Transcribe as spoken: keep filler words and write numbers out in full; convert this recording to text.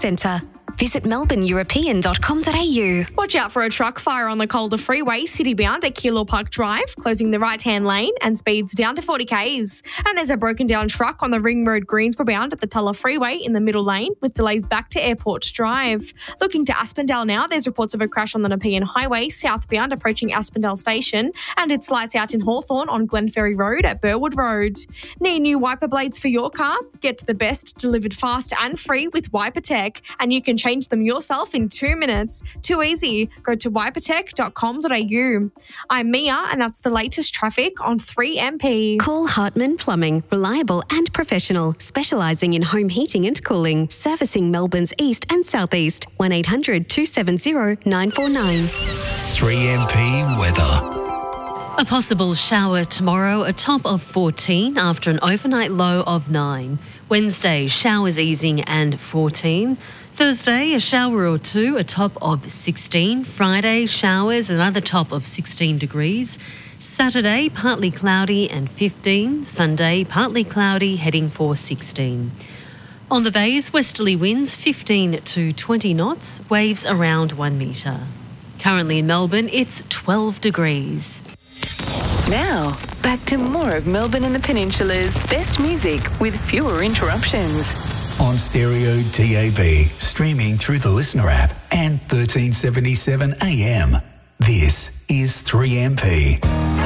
centre. Visit melbourne european dot com dot a u. Watch out for a truck fire on the Calder Freeway, city-bound at Keilor Park Drive, closing the right-hand lane and speeds down to forty k's. And there's a broken-down truck on the Ring Road Greensboro bound at the Tulla Freeway in the middle lane with delays back to Airport Drive. Looking to Aspendale now, there's reports of a crash on the Nepean Highway, southbound approaching Aspendale Station, and it's lights out in Hawthorn on Glenferrie Road at Burwood Road. Need new wiper blades for your car? Get the best delivered fast and free with WiperTech, and you can change them yourself in two minutes. Too easy. Go to wipertech dot com dot a u. I'm Mia, and that's the latest traffic on three M P. Call Hartman Plumbing, reliable and professional, specialising in home heating and cooling, servicing Melbourne's east and southeast. one eight hundred two seven zero nine four nine. three M P weather. A possible shower tomorrow, a top of fourteen after an overnight low of nine. Wednesday, showers easing and fourteen. Thursday, a shower or two, a top of sixteen. Friday, showers, another top of sixteen degrees. Saturday, partly cloudy and fifteen. Sunday, partly cloudy, heading for sixteen. On the bays, westerly winds fifteen to twenty knots, waves around one metre. Currently in Melbourne, it's twelve degrees. Now, back to more of Melbourne and the Peninsula's best music with fewer interruptions. On stereo D A B, streaming through the Listener app and thirteen seventy-seven A M. This is three M P.